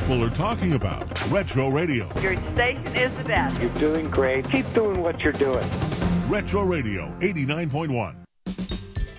people are talking about. Retro Radio. Your station is the best. You're doing great. Keep doing what you're doing. Retro Radio 89.1.